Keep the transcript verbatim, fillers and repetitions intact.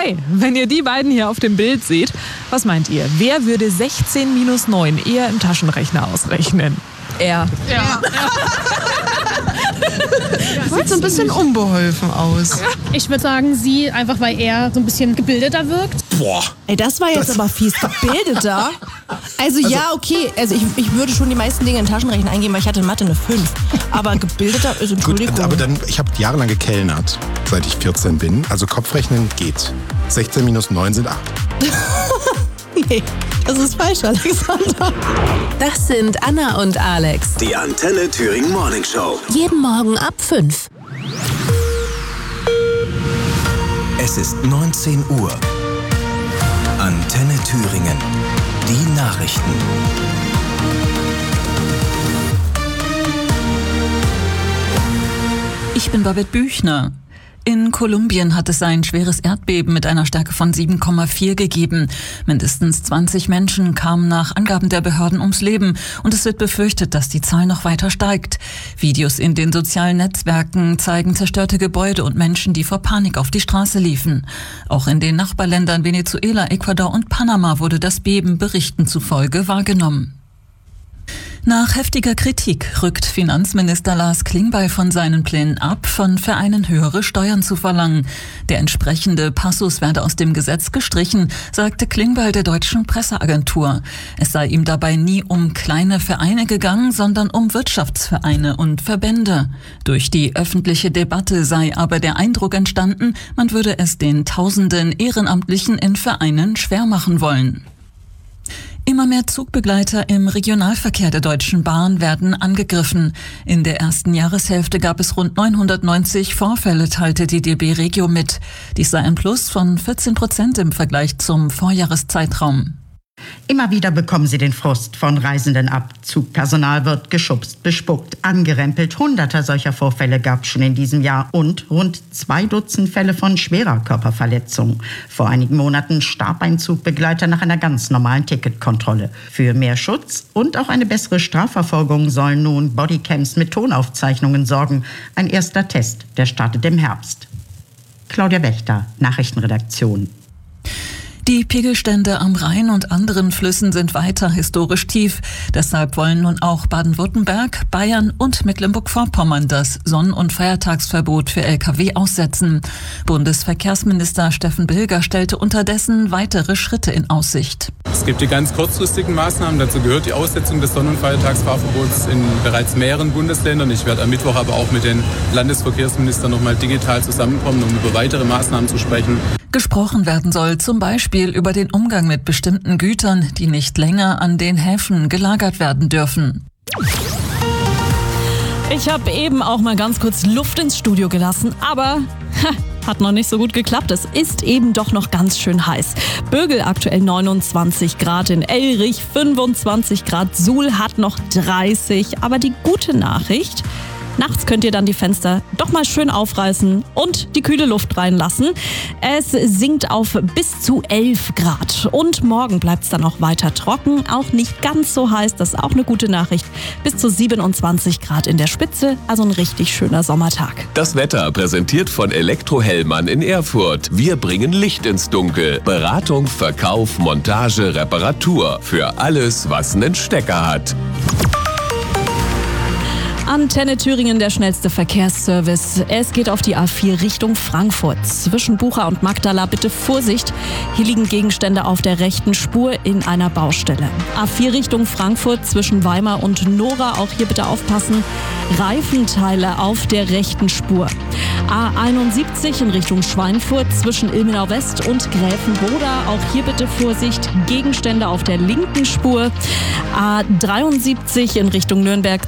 Hi, wenn ihr die beiden hier auf dem Bild seht, was meint ihr? Wer würde sechzehn minus neun eher im Taschenrechner ausrechnen? Er. Ja. Sieht so ein bisschen unbeholfen aus. Ich würde sagen, sie, einfach weil er so ein bisschen gebildeter wirkt. Boah. Ey, das war jetzt Das- aber fies. Gebildeter? Also, ja, okay. Also ich, ich würde schon die meisten Dinge in den Taschenrechner eingeben, weil ich hatte in Mathe eine fünf. Aber gebildeter ist, Entschuldigung. Gut, aber dann, ich habe jahrelang gekellnert, seit ich vierzehn bin. Also Kopfrechnen geht. sechzehn minus neun sind acht. Nee, das ist falsch, Alexander. Das sind Anna und Alex. Die Antenne Thüringen Morning Show. Jeden Morgen ab fünf. Es ist neunzehn Uhr. Antenne Thüringen. Die Nachrichten. Ich bin Babette Büchner. In Kolumbien hat es ein schweres Erdbeben mit einer Stärke von sieben Komma vier gegeben. Mindestens zwanzig Menschen kamen nach Angaben der Behörden ums Leben und es wird befürchtet, dass die Zahl noch weiter steigt. Videos in den sozialen Netzwerken zeigen zerstörte Gebäude und Menschen, die vor Panik auf die Straße liefen. Auch in den Nachbarländern Venezuela, Ecuador und Panama wurde das Beben Berichten zufolge wahrgenommen. Nach heftiger Kritik rückt Finanzminister Lars Klingbeil von seinen Plänen ab, von Vereinen höhere Steuern zu verlangen. Der entsprechende Passus werde aus dem Gesetz gestrichen, sagte Klingbeil der deutschen Presseagentur. Es sei ihm dabei nie um kleine Vereine gegangen, sondern um Wirtschaftsvereine und Verbände. Durch die öffentliche Debatte sei aber der Eindruck entstanden, man würde es den tausenden Ehrenamtlichen in Vereinen schwer machen wollen. Immer mehr Zugbegleiter im Regionalverkehr der Deutschen Bahn werden angegriffen. In der ersten Jahreshälfte gab es rund neunhundertneunzig Vorfälle, teilte die D B Regio mit. Dies sei ein Plus von vierzehn Prozent im Vergleich zum Vorjahreszeitraum. Immer wieder bekommen sie den Frust von Reisenden ab. Zugpersonal wird geschubst, bespuckt, angerempelt. Hunderter solcher Vorfälle gab es schon in diesem Jahr und rund zwei Dutzend Fälle von schwerer Körperverletzung. Vor einigen Monaten starb ein Zugbegleiter nach einer ganz normalen Ticketkontrolle. Für mehr Schutz und auch eine bessere Strafverfolgung sollen nun Bodycams mit Tonaufzeichnungen sorgen. Ein erster Test, der startet im Herbst. Claudia Wächter, Nachrichtenredaktion. Die Pegelstände am Rhein und anderen Flüssen sind weiter historisch tief. Deshalb wollen nun auch Baden-Württemberg, Bayern und Mecklenburg-Vorpommern das Sonn- und Feiertagsverbot für L K W aussetzen. Bundesverkehrsminister Steffen Bilger stellte unterdessen weitere Schritte in Aussicht. Es gibt die ganz kurzfristigen Maßnahmen. Dazu gehört die Aussetzung des Sonn- und Feiertagsfahrverbots in bereits mehreren Bundesländern. Ich werde am Mittwoch aber auch mit den Landesverkehrsministern noch mal digital zusammenkommen, um über weitere Maßnahmen zu sprechen. Gesprochen werden soll zum Beispiel über den Umgang mit bestimmten Gütern, die nicht länger an den Häfen gelagert werden dürfen. Ich habe eben auch mal ganz kurz Luft ins Studio gelassen, aber ha, hat noch nicht so gut geklappt. Es ist eben doch noch ganz schön heiß. Bögel aktuell neunundzwanzig Grad, in Elrich fünfundzwanzig Grad, Suhl hat noch dreißig. Aber die gute Nachricht: nachts könnt ihr dann die Fenster doch mal schön aufreißen und die kühle Luft reinlassen. Es sinkt auf bis zu elf Grad. Und morgen bleibt es dann auch weiter trocken. Auch nicht ganz so heiß, das ist auch eine gute Nachricht. Bis zu siebenundzwanzig Grad in der Spitze, also ein richtig schöner Sommertag. Das Wetter präsentiert von Elektro-Hellmann in Erfurt. Wir bringen Licht ins Dunkel. Beratung, Verkauf, Montage, Reparatur. Für alles, was einen Stecker hat. Antenne Thüringen, der schnellste Verkehrsservice. Es geht auf die A vier Richtung Frankfurt. Zwischen Bucha und Magdala bitte Vorsicht. Hier liegen Gegenstände auf der rechten Spur in einer Baustelle. A vier Richtung Frankfurt zwischen Weimar und Nora. Auch hier bitte aufpassen. Reifenteile auf der rechten Spur. A einundsiebzig in Richtung Schweinfurt zwischen Ilmenau West und Gräfenboda. Auch hier bitte Vorsicht. Gegenstände auf der linken Spur. A dreiundsiebzig in Richtung Nürnberg